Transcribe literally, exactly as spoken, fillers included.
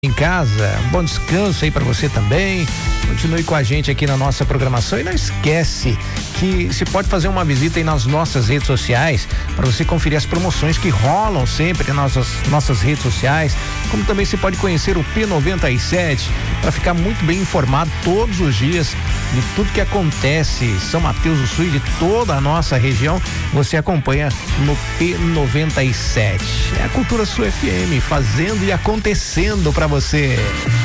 em casa, um bom descanso aí para você também. Continue com a gente aqui na nossa programação e não esquece que você pode fazer uma visita aí nas nossas redes sociais para você conferir as promoções que rolam sempre nas nossas, nossas redes sociais, como também você pode conhecer o P noventa e sete para ficar muito bem informado todos os dias de tudo que acontece em São Mateus do Sul e de toda a nossa região. Você acompanha no P noventa e sete. É a Cultura Sul F M fazendo e acontecendo para você.